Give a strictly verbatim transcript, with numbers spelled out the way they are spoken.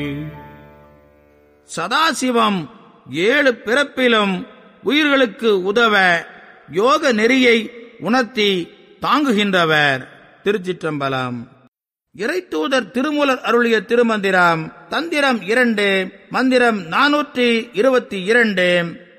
சதாசிவம் ஏழு பிறப்பிலும் உயிர்களுக்கு உதவ யோக நெறியை உணர்த்தி தாங்குகின்றவர். திருச்சிற்றம்பலம். இறைத்தூதர் திருமூலர் அருளிய திருமந்திரம். தந்திரம் இரண்டு, மந்திரம் நானூற்றி இருபத்தி இரண்டு.